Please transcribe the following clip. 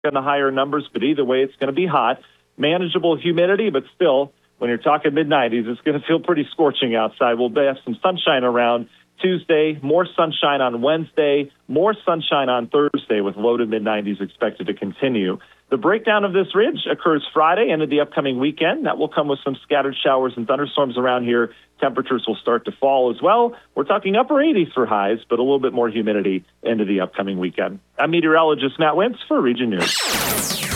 in the higher numbers, but either way, it's going to be hot. Manageable humidity, but still, when you're talking mid-90s, it's going to feel pretty scorching outside. We'll have some sunshine around Tuesday, more sunshine on Wednesday, more sunshine on Thursday with low to mid-90s expected to continue. The breakdown of this ridge occurs Friday into the upcoming weekend. That will come with some scattered showers and thunderstorms around here. Temperatures will start to fall as well. We're talking upper 80s for highs, but a little bit more humidity into the upcoming weekend. I'm meteorologist Matt Wentz for Region News.